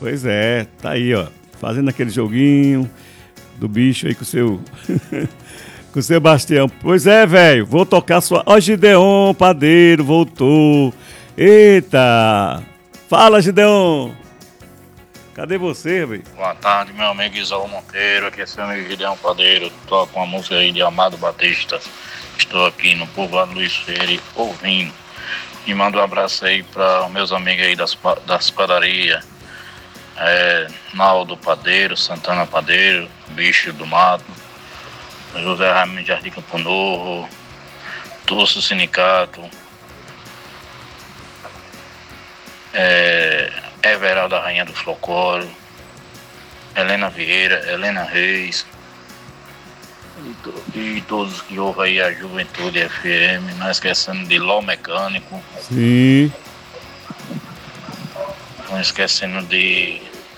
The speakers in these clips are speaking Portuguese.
Pois é, tá aí, ó. Fazendo aquele joguinho do bicho aí com o seu. Com o Sebastião. Pois é, velho. Vou tocar sua. Ó, Gideon Padeiro voltou. Eita! Fala, Gideon! Cadê você, velho? Boa tarde, meu amigo Isol Monteiro. Aqui é seu amigo Gideon Padeiro. Toco uma música aí de Amado Batista. Estou aqui no povoado Luiz Freire ouvindo. E mando um abraço aí para os meus amigos aí das padarias. Naldo Padeiro, Santana Padeiro, Bicho do Mato, José Raimundo Jardim Campo Novo, Turso Sindicato, Everalda Rainha do Flocoro, Helena Vieira, Helena Reis e todos que ouvem aí a Juventude FM, não esquecendo de Ló Mecânico. Sim. Não esquecendo de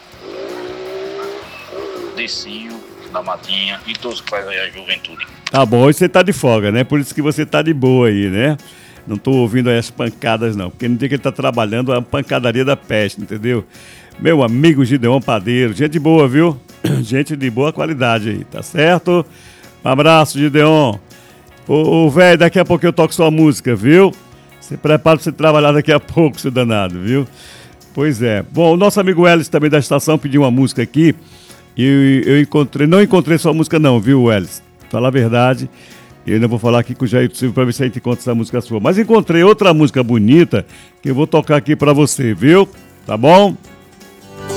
Cinho, da Matinha e todos que fazem aí a Juventude. Tá bom, hoje você tá de folga, né? Por isso que você tá de boa aí, né? Não tô ouvindo aí as pancadas, não. Porque no dia que ele tá trabalhando, é a pancadaria da peste, entendeu? Meu amigo Gideon Padeiro, gente boa, viu? Gente de boa qualidade aí, tá certo? Um abraço, Gideon. Ô, velho, daqui a pouco eu toco sua música, viu? Se prepara pra você trabalhar daqui a pouco, seu danado, viu? Pois é. Bom, o nosso amigo Welles também da estação pediu uma música aqui. E eu não encontrei sua música não, viu, Welles? Fala a verdade. E ainda vou falar aqui com o Jair Silva pra ver se a gente encontra essa música sua. Mas encontrei outra música bonita que eu vou tocar aqui pra você, viu? Tá bom?